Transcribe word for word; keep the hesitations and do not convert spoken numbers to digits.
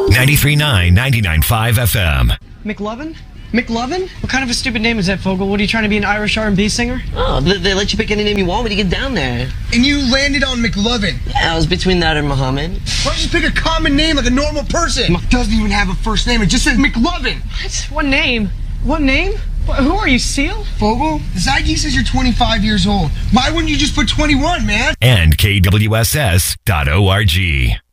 ninety-three point nine, ninety-nine point five F M. McLovin? McLovin? What kind of a stupid name is that, Fogel? What, are you trying to be an Irish R and B singer? Oh, they, they let you pick any name you want when you get down there. And you landed on McLovin. Yeah, I was between that and Muhammad. Why don't you just pick a common name like a normal person? It doesn't even have a first name. It just says McLovin. What? What name? What name? What, who are you, Seal? Fogel, this I D says you're twenty-five years old. Why wouldn't you just put twenty-one, man? And K W S S dot org.